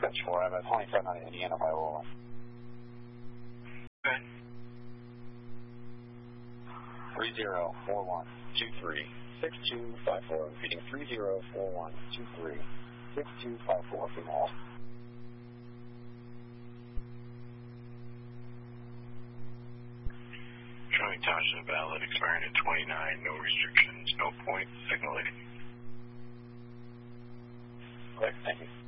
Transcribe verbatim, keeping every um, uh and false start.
Dispatch four, I'm at twenty-seven on Indiana five oh one. Okay. three zero four one two three six two five four, repeating three zero four one two three six two five four, female. Showing Tasha valid, expiring at twenty-nine, no restrictions, no points, signaling. Okay, thank you.